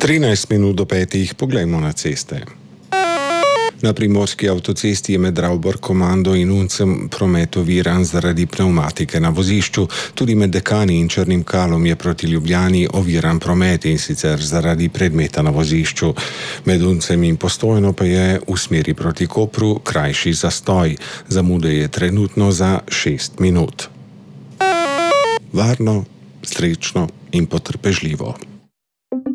13 minut do 5, poglejmo na ceste. Na primorski avtocesti je med Ravbor komando in Uncem promet oviran zaradi pnevmatike na vozišču. Tudi med Dekani in Črnim Kalom je proti Ljubljani oviran promet, in sicer zaradi predmeta na vozišču. Med Uncem in Postojno pa je v smeri proti Kopru krajši zastoj. Zamude je trenutno za 6 minut. Varno, srečno in potrpežljivo.